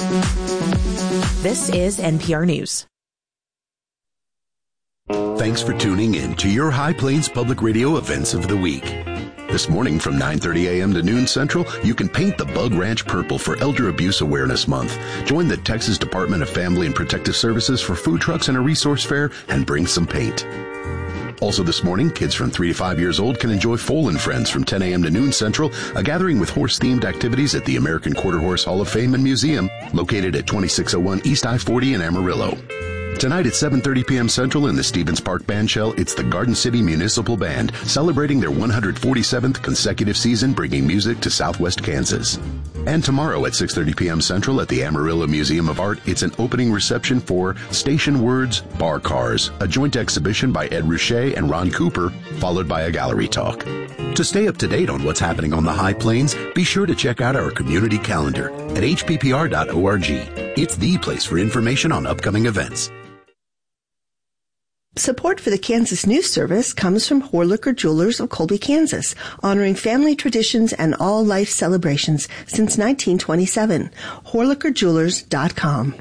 This is NPR News. Thanks for tuning in to your High Plains Public Radio events of the week. This morning from 9:30 a.m. to noon Central, you can paint the Bug Ranch purple for Elder Abuse Awareness Month. Join the Texas Department of Family and Protective Services for food trucks and a resource fair and bring some paint. Also this morning, kids from 3 to 5 years old can enjoy Foal and Friends from 10 a.m. to noon Central, a gathering with horse-themed activities at the American Quarter Horse Hall of Fame and Museum, located at 2601 East I-40 in Amarillo. Tonight at 7:30 p.m. Central in the Stevens Park Bandshell, it's the Garden City Municipal Band, celebrating their 147th consecutive season bringing music to Southwest Kansas. And tomorrow at 6:30 p.m. Central at the Amarillo Museum of Art, it's an opening reception for Station Words, Bar Cars, a joint exhibition by Ed Ruscha and Ron Cooper, followed by a gallery talk. To stay up to date on what's happening on the High Plains, be sure to check out our community calendar at hppr.org. It's the place for information on upcoming events. Support for the Kansas News Service comes from Horlicker Jewelers of Colby, Kansas, honoring family traditions and all life celebrations since 1927. HorlickerJewelers.com.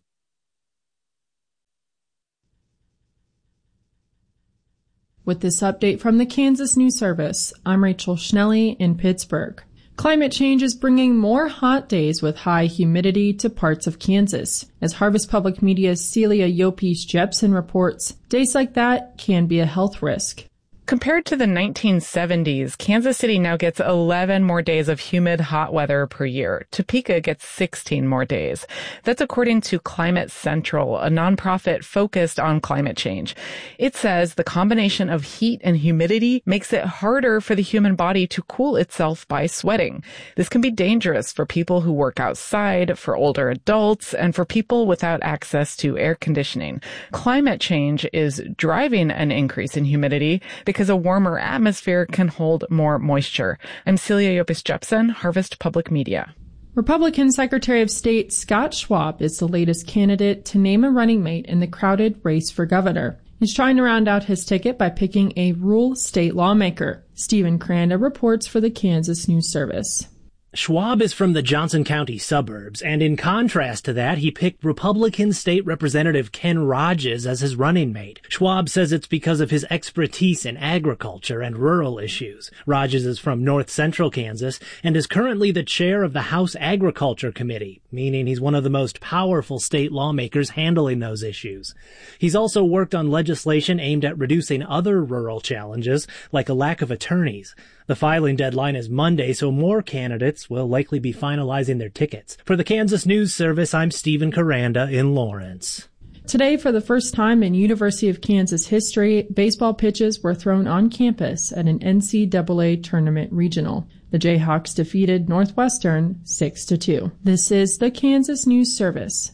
With this update from the Kansas News Service, I'm Rachel Schnelly in Pittsburgh. Climate change is bringing more hot days with high humidity to parts of Kansas. As Harvest Public Media's Celia Yopes-Jepsen reports, days like that can be a health risk. Compared to the 1970s, Kansas City now gets 11 more days of humid, hot weather per year. Topeka gets 16 more days. That's according to Climate Central, a nonprofit focused on climate change. It says the combination of heat and humidity makes it harder for the human body to cool itself by sweating. This can be dangerous for people who work outside, for older adults, and for people without access to air conditioning. Climate change is driving an increase in humidity because a warmer atmosphere can hold more moisture. I'm Celia Yopes-Jepsen, Harvest Public Media. Republican Secretary of State Scott Schwab is the latest candidate to name a running mate in the crowded race for governor. He's trying to round out his ticket by picking a rural state lawmaker. Stephen Cranda reports for the Kansas News Service. Schwab is from the Johnson County suburbs, and in contrast to that, he picked Republican State Representative Ken Rogers as his running mate. Schwab says it's because of his expertise in agriculture and rural issues. Rogers is from north central Kansas and is currently the chair of the House Agriculture Committee, meaning he's one of the most powerful state lawmakers handling those issues. He's also worked on legislation aimed at reducing other rural challenges, like a lack of attorneys. The filing deadline is Monday, so more candidates will likely be finalizing their tickets. For the Kansas News Service, I'm Stephen Caranda in Lawrence. Today, for the first time in University of Kansas history, baseball pitches were thrown on campus at an NCAA tournament regional. The Jayhawks defeated Northwestern 6-2. This is the Kansas News Service.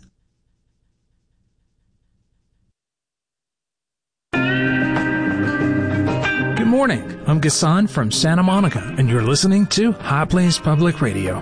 Good morning. I'm Gassan from Santa Monica, and you're listening to High Plains Public Radio.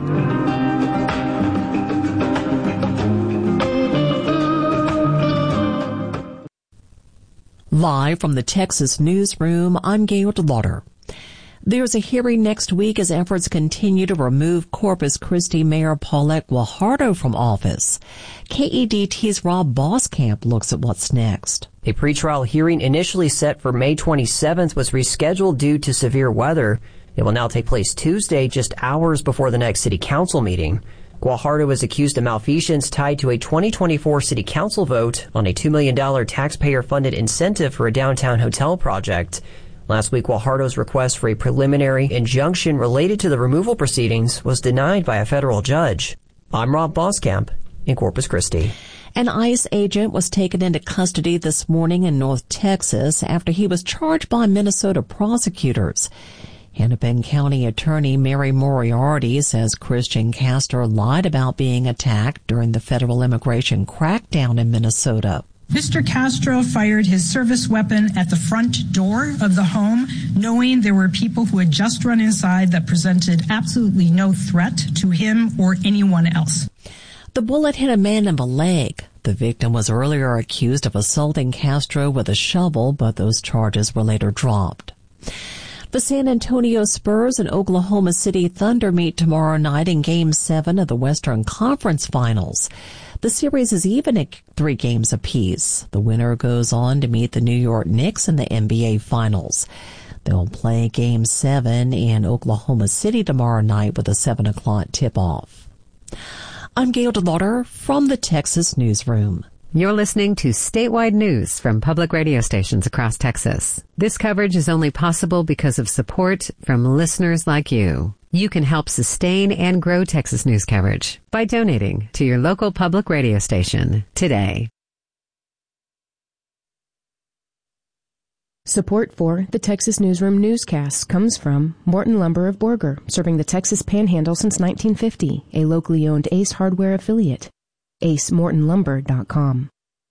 Live from the Texas Newsroom, I'm Gail DeLauder. There's a hearing next week as efforts continue to remove Corpus Christi Mayor Paulette Guajardo from office. KEDT's Rob Boskamp looks at what's next. A pretrial hearing initially set for May 27th was rescheduled due to severe weather. It will now take place Tuesday, just hours before the next city council meeting. Guajardo is accused of malfeasance tied to a 2024 city council vote on a $2 million taxpayer-funded incentive for a downtown hotel project. Last week, Guajardo's request for a preliminary injunction related to the removal proceedings was denied by a federal judge. I'm Rob Boskamp in Corpus Christi. An ICE agent was taken into custody this morning in North Texas after he was charged by Minnesota prosecutors. Hennepin County Attorney Mary Moriarty says Christian Castor lied about being attacked during the federal immigration crackdown in Minnesota. Mr. Castro fired his service weapon at the front door of the home, knowing there were people who had just run inside that presented absolutely no threat to him or anyone else. The bullet hit a man in the leg. The victim was earlier accused of assaulting Castro with a shovel, but those charges were later dropped. The San Antonio Spurs and Oklahoma City Thunder meet tomorrow night in Game 7 of the Western Conference Finals. The series is even at 3 games apiece. The winner goes on to meet the New York Knicks in the NBA Finals. They'll play Game 7 in Oklahoma City tomorrow night with a 7 o'clock tip-off. I'm Gail DeLauder from the Texas Newsroom. You're listening to statewide news from public radio stations across Texas. This coverage is only possible because of support from listeners like you. You can help sustain and grow Texas news coverage by donating to your local public radio station today. Support for the Texas Newsroom newscast comes from Morton Lumber of Borger, serving the Texas Panhandle since 1950, a locally owned Ace Hardware affiliate. AceMortonLumber.com.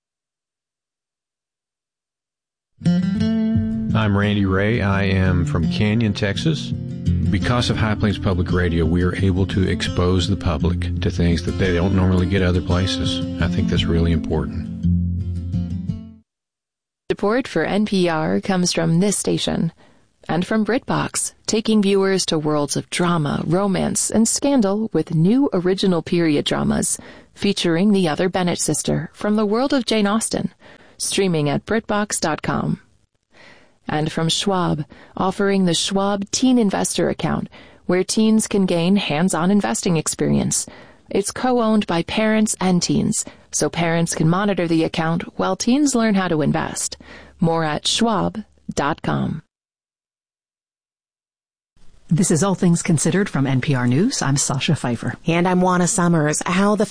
I'm Randy Ray. I am from Canyon, Texas. Because of High Plains Public Radio, we are able to expose the public to things that they don't normally get other places. I think that's really important. Support for NPR comes from this station and from BritBox, taking viewers to worlds of drama, romance, and scandal with new original period dramas featuring the other Bennett sister from the world of Jane Austen, streaming at BritBox.com. And from Schwab, offering the Schwab Teen Investor Account, where teens can gain hands-on investing experience. It's co-owned by parents and teens, so parents can monitor the account while teens learn how to invest. More at Schwab.com. This is All Things Considered from NPR News. I'm Sasha Pfeiffer. And I'm Juana Summers. How the